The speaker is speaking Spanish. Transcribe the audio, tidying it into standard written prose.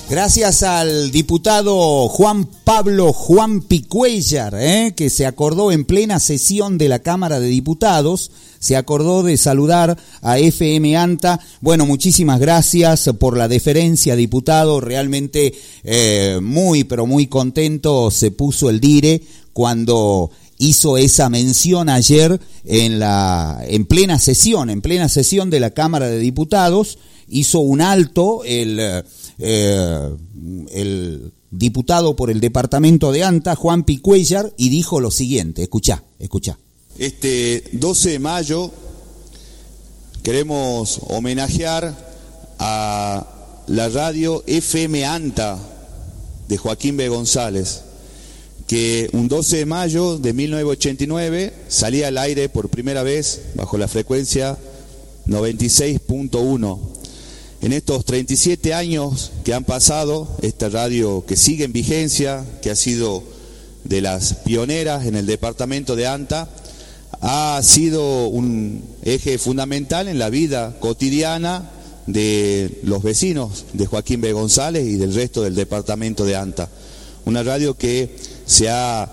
Gracias al diputado Juan Pablo Juanpi Cuéllar, que se acordó en plena sesión de la Cámara de Diputados, se acordó de saludar a FM ANTA. Bueno, muchísimas gracias por la deferencia, diputado. Realmente muy, pero muy contento se puso el dire cuando hizo esa mención ayer en plena sesión de la Cámara de Diputados. Hizo un alto el diputado por el departamento de ANTA, Juanpi Cuéllar, y dijo lo siguiente. Escuchá. Este 12 de mayo queremos homenajear a la radio FM ANTA de Joaquín B. González, que un 12 de mayo de 1989 salía al aire por primera vez bajo la frecuencia 96.1. En estos 37 años que han pasado, esta radio que sigue en vigencia, que ha sido de las pioneras en el departamento de ANTA, ha sido un eje fundamental en la vida cotidiana de los vecinos de Joaquín B. González y del resto del departamento de ANTA. Una radio que se ha